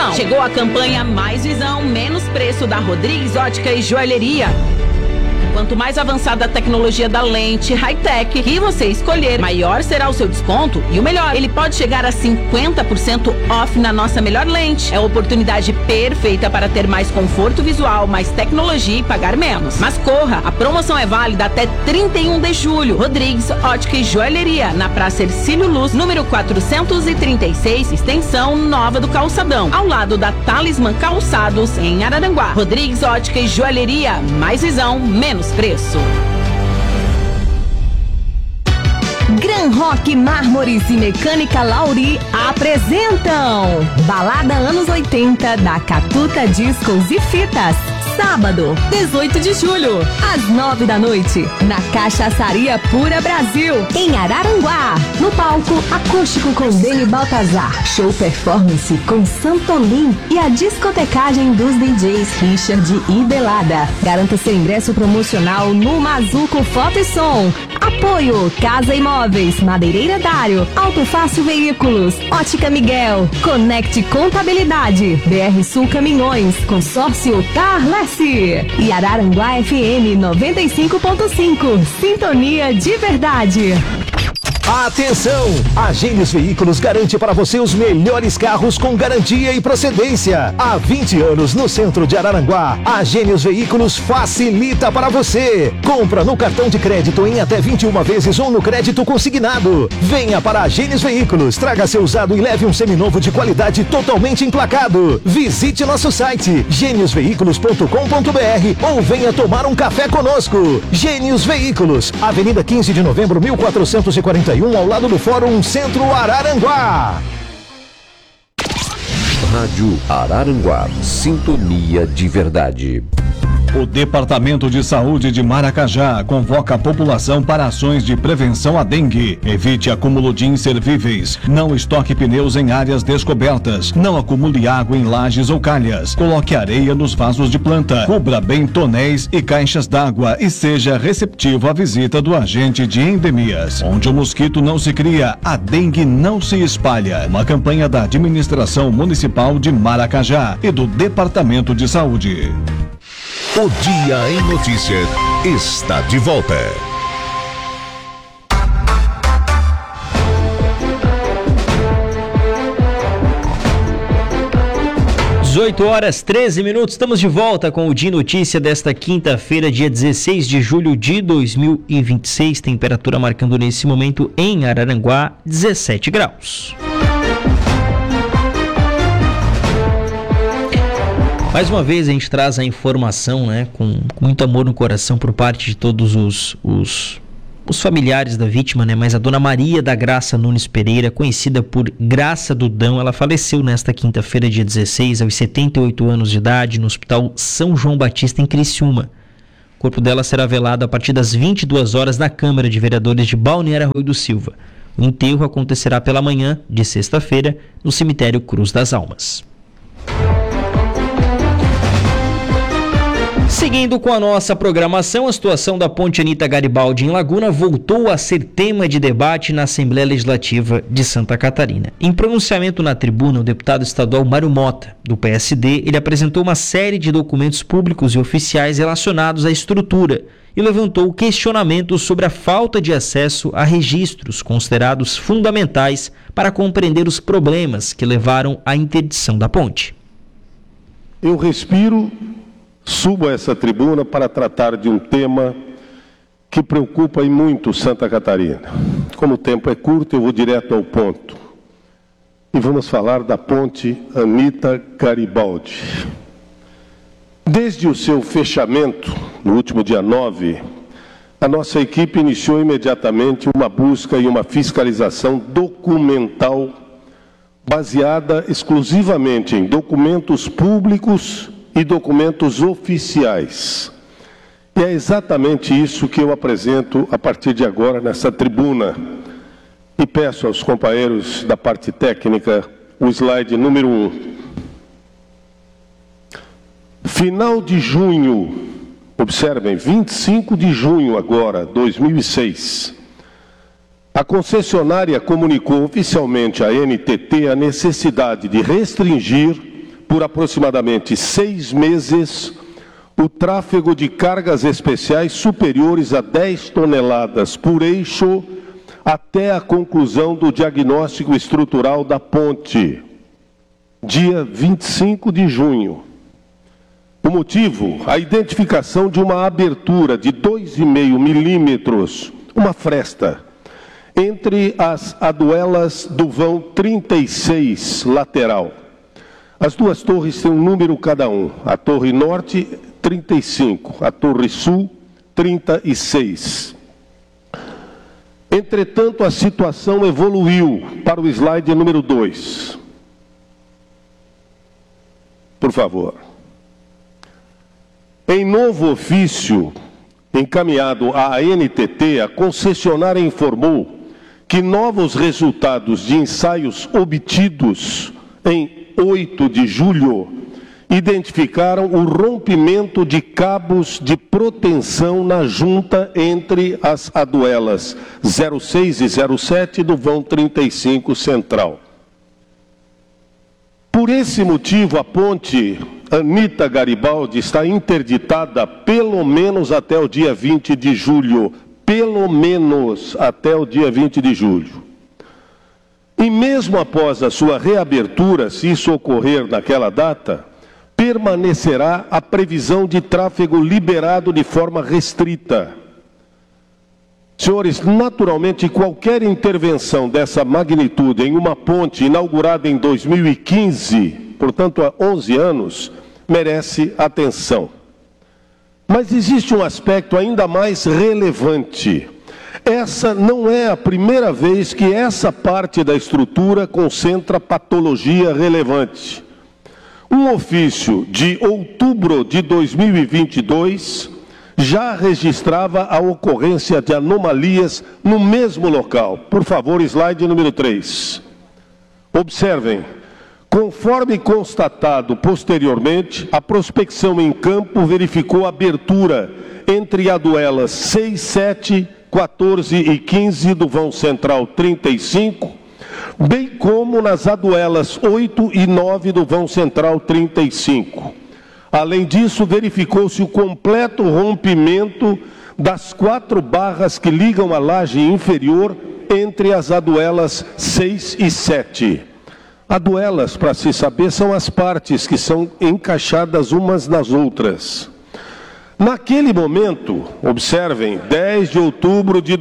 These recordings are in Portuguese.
visão. Chegou a campanha Mais Visão, Menos Preço da Rodrigues Ótica e Joalheria. Quanto mais avançada a tecnologia da lente high-tech que você escolher, maior será o seu desconto. E o melhor, ele pode chegar a 50% off na nossa melhor lente. É a oportunidade perfeita para ter mais conforto visual, mais tecnologia e pagar menos. Mas corra, a promoção é válida até 31 de julho. Rodrigues Ótica e Joalheria, na Praça Hercílio Luz, número 436, extensão Nova do Calçadão, ao lado da Talismã Calçados, em Araranguá. Rodrigues Ótica e Joalheria, mais visão, menos preço. Gran Rock Mármores e Mecânica Lauri apresentam Balada Anos 80 da Catuta Discos e Fitas. Sábado, 18 de julho, às 9 da noite, na Cachaçaria Pura Brasil, em Araranguá. No palco, acústico com Deni Baltazar, show performance com Santolim e a discotecagem dos DJs Richard e Belada. Garanta seu ingresso promocional no Mazuco Foto e Som. Apoio Casa Imóveis, Madeireira Dário, Auto Fácil Veículos, Ótica Miguel, Conecte Contabilidade, BR Sul Caminhões, Consórcio Tarles e Araranguá FM 95.5, sintonia de verdade. Atenção! A Gênios Veículos garante para você os melhores carros com garantia e procedência. Há 20 anos no centro de Araranguá, a Gênios Veículos facilita para você. Compra no cartão de crédito em até 21 vezes ou no crédito consignado. Venha para a Gênios Veículos, traga seu usado e leve um seminovo de qualidade totalmente emplacado. Visite nosso site geniosveículos.com.br ou venha tomar um café conosco. Gênios Veículos, Avenida 15 de Novembro, 1441, ao lado do Fórum Centro Araranguá. Rádio Araranguá, sintonia de verdade. O Departamento de Saúde de Maracajá convoca a população para ações de prevenção à dengue. Evite acúmulo de inservíveis. Não estoque pneus em áreas descobertas. Não acumule água em lajes ou calhas. Coloque areia nos vasos de planta. Cubra bem tonéis e caixas d'água e seja receptivo à visita do agente de endemias. Onde o mosquito não se cria, a dengue não se espalha. Uma campanha da Administração Municipal de Maracajá e do Departamento de Saúde. O Dia em Notícias está de volta. 18h13, estamos de volta com o Dia Notícia desta quinta-feira, dia 16 de julho de 2026, temperatura marcando nesse momento em Araranguá 17 graus. Mais uma vez a gente traz a informação, né, com muito amor no coração por parte de todos os familiares da vítima, né, mas a dona Maria da Graça Nunes Pereira, conhecida por Graça Dudão, ela faleceu nesta quinta-feira, dia 16, aos 78 anos de idade, no Hospital São João Batista, em Criciúma. O corpo dela será velado a partir das 22 horas na Câmara de Vereadores de Balneário Arroio do Silva. O enterro acontecerá pela manhã de sexta-feira no cemitério Cruz das Almas. Seguindo com a nossa programação, a situação da Ponte Anita Garibaldi em Laguna voltou a ser tema de debate na Assembleia Legislativa de Santa Catarina. Em pronunciamento na tribuna, o deputado estadual Mário Mota, do PSD, ele apresentou uma série de documentos públicos e oficiais relacionados à estrutura e levantou questionamentos sobre a falta de acesso a registros considerados fundamentais para compreender os problemas que levaram à interdição da ponte. Eu respiro. Subo a essa tribuna para tratar de um tema que preocupa e muito Santa Catarina. Como o tempo é curto, eu vou direto ao ponto. E vamos falar da Ponte Anita Garibaldi. Desde o seu fechamento, no último dia 9, a nossa equipe iniciou imediatamente uma busca e uma fiscalização documental baseada exclusivamente em documentos públicos e documentos oficiais. E é exatamente isso que eu apresento a partir de agora nessa tribuna. E peço aos companheiros da parte técnica o slide número 1. Final de junho, observem, 25 de junho agora, 2006, a concessionária comunicou oficialmente à NTT a necessidade de restringir por aproximadamente 6 meses o tráfego de cargas especiais superiores a 10 toneladas por eixo até a conclusão do diagnóstico estrutural da ponte, dia 25 de junho. O motivo, a identificação de uma abertura de 2,5 milímetros, uma fresta, entre as aduelas do vão 36 lateral. As duas torres têm um número cada um. A torre norte, 35. A torre sul, 36. Entretanto, a situação evoluiu para o slide número 2. Por favor. Em novo ofício encaminhado à ANTT, a concessionária informou que novos resultados de ensaios obtidos em 8 de julho identificaram o rompimento de cabos de proteção na junta entre as aduelas 06 e 07 do vão 35 central. Por esse motivo, a ponte Anita Garibaldi está interditada pelo menos até o dia 20 de julho. Pelo menos até o dia 20 de julho. E mesmo após a sua reabertura, se isso ocorrer naquela data, permanecerá a previsão de tráfego liberado de forma restrita. Senhores, naturalmente, qualquer intervenção dessa magnitude em uma ponte inaugurada em 2015, portanto há 11 anos, merece atenção. Mas existe um aspecto ainda mais relevante. Essa não é a primeira vez que essa parte da estrutura concentra patologia relevante. Um ofício de outubro de 2022 já registrava a ocorrência de anomalias no mesmo local. Por favor, slide número 3. Observem. Conforme constatado posteriormente, a prospecção em campo verificou abertura entre aduelas 6, 7, 14 e 15 do vão central 35, bem como nas aduelas 8 e 9 do vão central 35. Além disso, verificou-se o completo rompimento das 4 barras que ligam a laje inferior entre as aduelas 6 e 7. Aduelas, para se saber, são as partes que são encaixadas umas nas outras. Naquele momento, observem, 10 de outubro de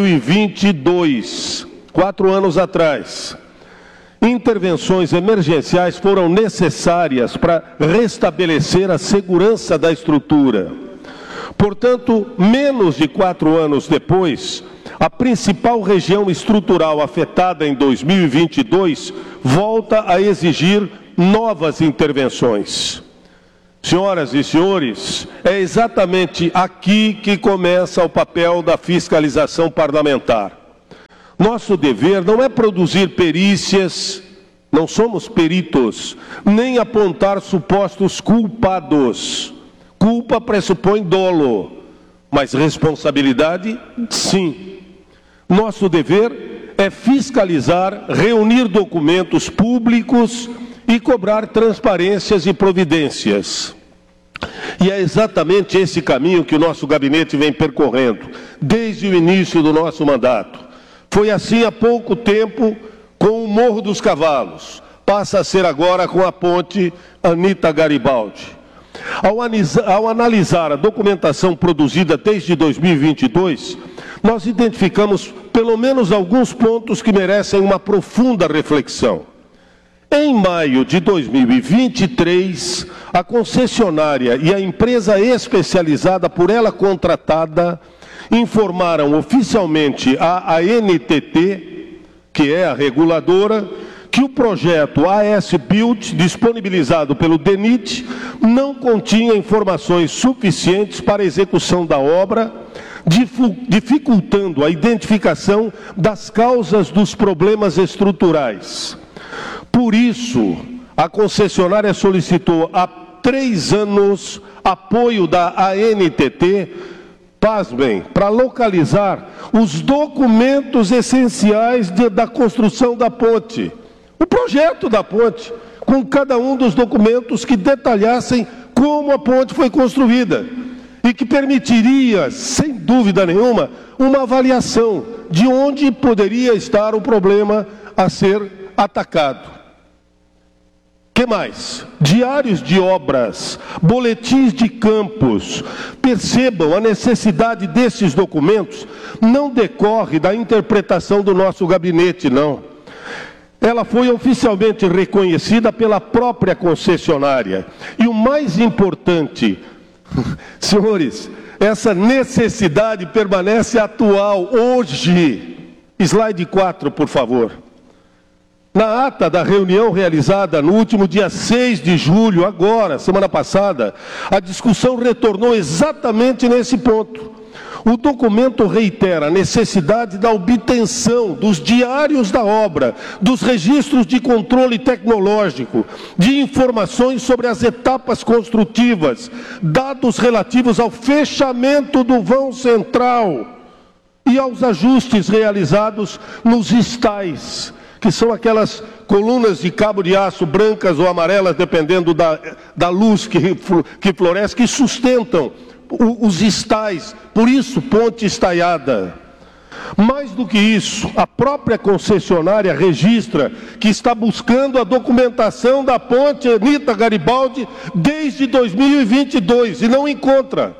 2022, 4 anos atrás, intervenções emergenciais foram necessárias para restabelecer a segurança da estrutura. Portanto, menos de 4 anos depois, a principal região estrutural afetada em 2022 volta a exigir novas intervenções. Senhoras e senhores, é exatamente aqui que começa o papel da fiscalização parlamentar. Nosso dever não é produzir perícias, não somos peritos, nem apontar supostos culpados. Culpa pressupõe dolo, mas responsabilidade, sim. Nosso dever é fiscalizar, reunir documentos públicos e cobrar transparências e providências. E é exatamente esse caminho que o nosso gabinete vem percorrendo, desde o início do nosso mandato. Foi assim há pouco tempo com o Morro dos Cavalos, passa a ser agora com a ponte Anita Garibaldi. Ao analisar a documentação produzida desde 2022, nós identificamos pelo menos alguns pontos que merecem uma profunda reflexão. Em maio de 2023, a concessionária e a empresa especializada por ela contratada informaram oficialmente à ANTT, que é a reguladora, que o projeto AS Build, disponibilizado pelo DENIT, não continha informações suficientes para a execução da obra, dificultando a identificação das causas dos problemas estruturais. Por isso, a concessionária solicitou há 3 anos apoio da ANTT, pasmem, para localizar os documentos essenciais da construção da ponte. o projeto da ponte, com cada um dos documentos que detalhassem como a ponte foi construída e que permitiria, sem dúvida nenhuma, uma avaliação de onde poderia estar o problema a ser atacado. Que mais? Diários de obras, boletins de campos. Percebam, a necessidade desses documentos não decorre da interpretação do nosso gabinete, não. Ela foi oficialmente reconhecida pela própria concessionária. E o mais importante, senhores, essa necessidade permanece atual hoje. Slide 4, por favor. Na ata da reunião realizada no último dia 6 de julho, agora, semana passada, a discussão retornou exatamente nesse ponto. O documento reitera a necessidade da obtenção dos diários da obra, dos registros de controle tecnológico, de informações sobre as etapas construtivas, dados relativos ao fechamento do vão central e aos ajustes realizados nos estais, que são aquelas colunas de cabo de aço brancas ou amarelas, dependendo da luz que floresce, que sustentam os estais, por isso ponte estaiada. Mais do que isso, a própria concessionária registra que está buscando a documentação da ponte Anita Garibaldi desde 2022 e não encontra.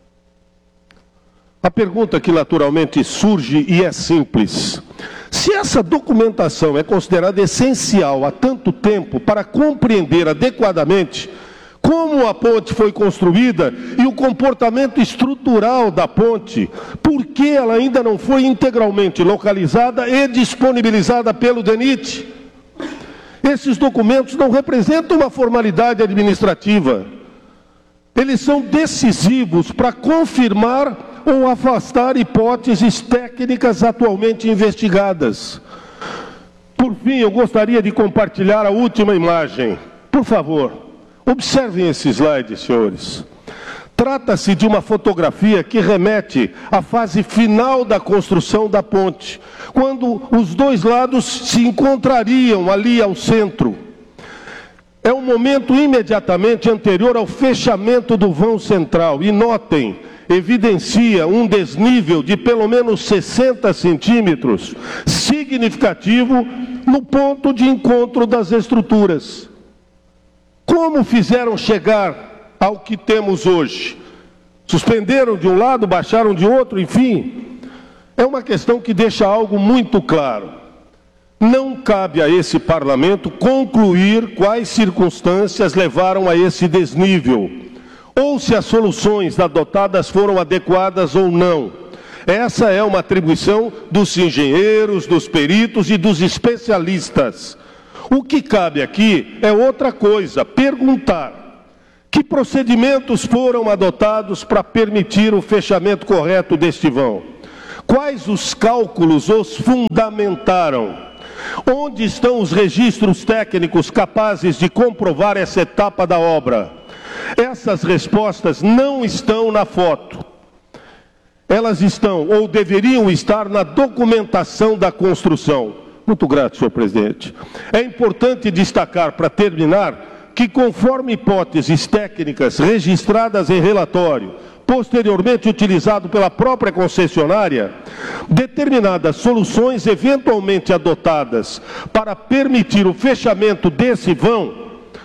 A pergunta que naturalmente surge e é simples: se essa documentação é considerada essencial há tanto tempo para compreender adequadamente como a ponte foi construída e o comportamento estrutural da ponte, por que ela ainda não foi integralmente localizada e disponibilizada pelo DENIT? Esses documentos não representam uma formalidade administrativa. Eles são decisivos para confirmar ou afastar hipóteses técnicas atualmente investigadas. Por fim, eu gostaria de compartilhar a última imagem. Por favor, observem esse slide, senhores. Trata-se de uma fotografia que remete à fase final da construção da ponte, quando os dois lados se encontrariam ali ao centro. É um momento imediatamente anterior ao fechamento do vão central. E notem, evidencia um desnível de pelo menos 60 centímetros, significativo no ponto de encontro das estruturas. Como fizeram chegar ao que temos hoje? Suspenderam de um lado, baixaram de outro, enfim. É uma questão que deixa algo muito claro. Não cabe a esse parlamento concluir quais circunstâncias levaram a esse desnível, ou se as soluções adotadas foram adequadas ou não. Essa é uma atribuição dos engenheiros, dos peritos e dos especialistas. O que cabe aqui é outra coisa: perguntar que procedimentos foram adotados para permitir o fechamento correto deste vão. Quais os cálculos os fundamentaram? Onde estão os registros técnicos capazes de comprovar essa etapa da obra? Essas respostas não estão na foto. Elas estão, ou deveriam estar, na documentação da construção. Muito grato, senhor presidente. É importante destacar, para terminar, que conforme hipóteses técnicas registradas em relatório, posteriormente utilizado pela própria concessionária, determinadas soluções eventualmente adotadas para permitir o fechamento desse vão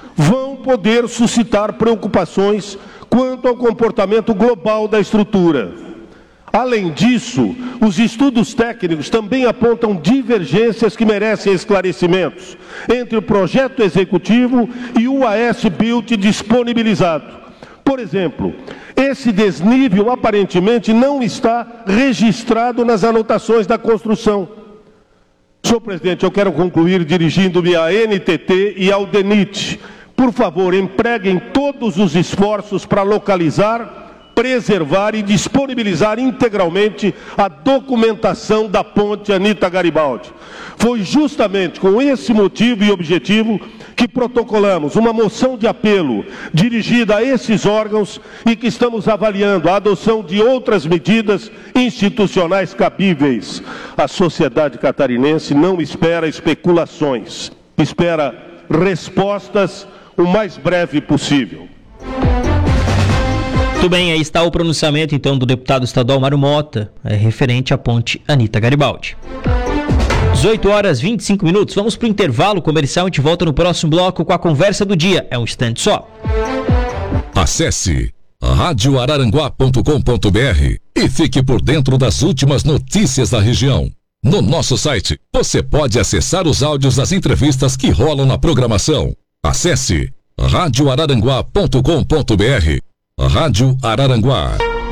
poder suscitar preocupações quanto ao comportamento global da estrutura. Além disso, os estudos técnicos também apontam divergências que merecem esclarecimentos entre o projeto executivo e o AS-Built disponibilizado. Por exemplo, esse desnível aparentemente não está registrado nas anotações da construção. Senhor presidente, eu quero concluir dirigindo-me à NTT e ao DENIT. Por favor, empreguem todos os esforços para localizar, preservar e disponibilizar integralmente a documentação da ponte Anita Garibaldi. Foi justamente com esse motivo e objetivo que protocolamos uma moção de apelo dirigida a esses órgãos e que estamos avaliando a adoção de outras medidas institucionais cabíveis. A sociedade catarinense não espera especulações. espera respostas o mais breve possível. Muito bem, aí está o pronunciamento então do deputado estadual Mário Mota, referente à ponte Anita Garibaldi. 18 horas 25 minutos, vamos para o intervalo comercial, a gente volta no próximo bloco com a conversa do dia, é um instante só. Acesse radioararanguá.com.br e fique por dentro das últimas notícias da região. No nosso site, você pode acessar os áudios das entrevistas que rolam na programação. Acesse radioararanguá.com.br. Rádio Araranguá.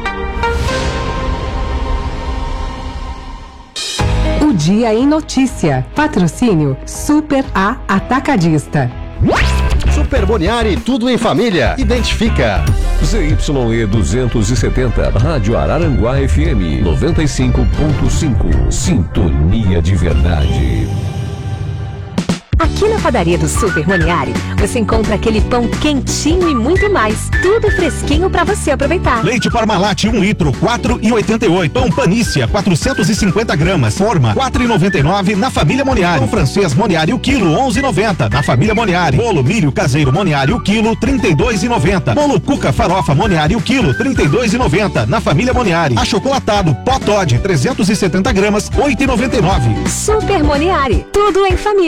O Dia em Notícia. Patrocínio Super A Atacadista. Super Boniari, tudo em família. Identifica. ZYE 270, Rádio Araranguá FM 95.5. Sintonia de verdade. Aqui na padaria do Super Moniari, você encontra aquele pão quentinho e muito mais. Tudo fresquinho para você aproveitar. Leite Parmalat 1 litro, 4,88. Pão Panícia, 450 gramas. Forma, 4,99 na família Moniari. Pão francês Moniari o quilo, 11,90 na família Moniari. Bolo milho caseiro Moniari o quilo, 32,90. Bolo Cuca Farofa Moniari o quilo, 32,90 na família Moniari. Achocolatado Pó Toddy, 370 gramas, 8,99. Super Moniari, tudo em família.